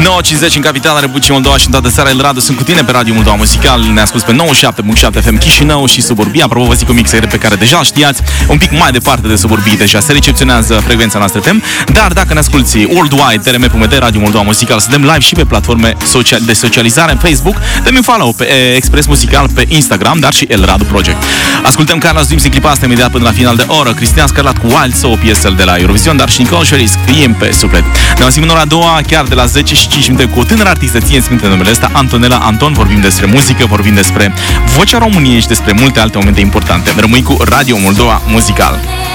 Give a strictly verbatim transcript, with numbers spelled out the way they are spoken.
nouă cincizeci în capitala Republicii Moldova și în toată seara. El Radu, sunt cu tine pe Radio Moldova Muzical. Ne ascult pe nouăzeci și șapte virgulă șapte F M Chișinău și Suburbia. Apropo, vă zic un mix pe care deja știați. Un pic mai departe de Suburbii deja se recepționează frecvența noastră F M. Dar dacă ne asculti worldwide, T R M punct M D, Radio Moldova Muzical, suntem live și pe platforme de socializare în Facebook. Dă-mi un follow pe Express Muzical pe Instagram, dar și El Radu Project. Ascultăm Carlos Dreams în clipa asta imediat până la final de oră. Cristian Scarlat cu Wild Soul, piesele de la Eurovision, dar și Nicole Cheris, Criem pe suflet. Ne auzim în ora a doua, chiar de la zece și cinci minute, cu o tânără artistă, țineți minte numele ăsta, Antonella Anton. Vorbim despre muzică, vorbim despre vocea României și despre multe alte momente importante. Rămâi cu Radio Moldova Muzical.